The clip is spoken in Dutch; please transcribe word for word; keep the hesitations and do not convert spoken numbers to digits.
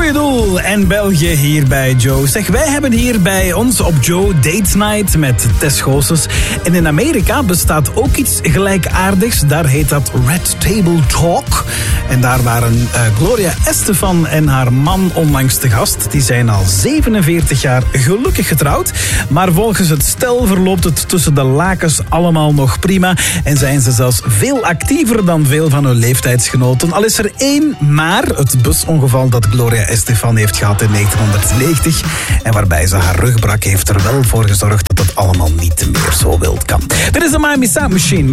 goede doel en België hier bij Joe. Zeg, wij hebben hier bij ons op Joe Date Night met Tess Goossens. En in Amerika bestaat ook iets gelijkaardigs. Daar heet dat Red Table Talk. En daar waren uh, Gloria Estefan en haar man onlangs te gast. Die zijn al zevenenveertig jaar gelukkig getrouwd. Maar volgens het stel verloopt het tussen de lakens allemaal nog prima. En zijn ze zelfs veel actiever dan veel van hun leeftijdsgenoten. Al is er één maar, het busongeval dat Gloria Estefan heeft gehad in negentienhonderdnegentig. En waarbij ze haar rug brak, heeft er wel voor gezorgd dat het allemaal niet meer zo wild kan. Dit is de Miami Sound Machine.